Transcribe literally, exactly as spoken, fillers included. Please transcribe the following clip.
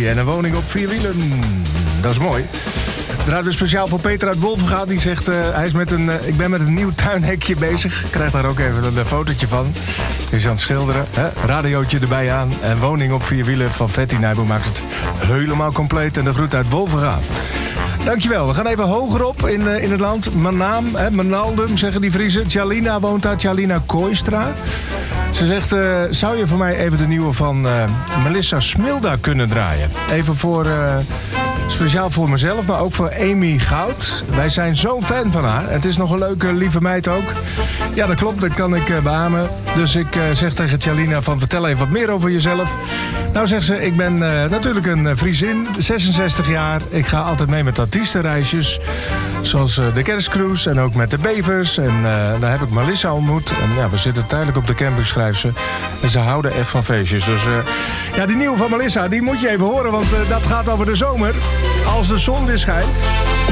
vakantie en een woning op vier wielen. Dat is mooi. Draaien we speciaal voor Peter uit Wolvenga. Die zegt, uh, hij is met een, uh, ik ben met een nieuw tuinhekje bezig. Ik krijg daar ook even een uh, fotootje van. Hij is aan het schilderen. Hè? Radiootje erbij aan. En woning op vier wielen van Vetty Nijboer maakt het helemaal compleet. En de groet uit Wolvenga. Dankjewel. We gaan even hoger op in, uh, in het land. Mijn naam, hè, Menaldum, zeggen die Vriezen. Tjalina woont daar, Tjalina Kooistra. Ze zegt, uh, zou je voor mij even de nieuwe van uh, Melissa Smilda kunnen draaien? Even voor... Uh, Speciaal voor mezelf, maar ook voor Amy Goud. Wij zijn zo'n fan van haar. Het is nog een leuke, lieve meid ook. Ja, dat klopt, dat kan ik uh, beamen. Dus ik uh, zeg tegen Tjalina van vertel even wat meer over jezelf. Nou zegt ze, ik ben uh, natuurlijk een uh, Friesin, zesenzestig jaar. Ik ga altijd mee met artiestenreisjes. Zoals uh, de kerstcruise en ook met de bevers. En uh, daar heb ik Melissa ontmoet. En ja, we zitten tijdelijk op de camping, schrijft ze. En ze houden echt van feestjes. Dus uh, ja, die nieuwe van Melissa, die moet je even horen. Want uh, dat gaat over de zomer. Als de zon weer schijnt.